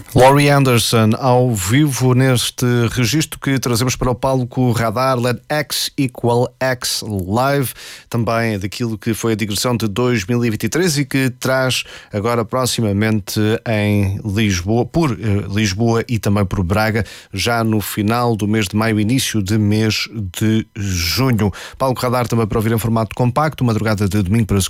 Laurie Anderson ao vivo neste registro que trazemos para o palco Radar. Let X equal X Live, também daquilo que foi a digressão de 2023 e que traz agora proximamente em Lisboa, por Lisboa e também por Braga, já no final do mês de maio, início de mês de junho. Palco Radar também para ouvir em formato compacto, madrugada de domingo para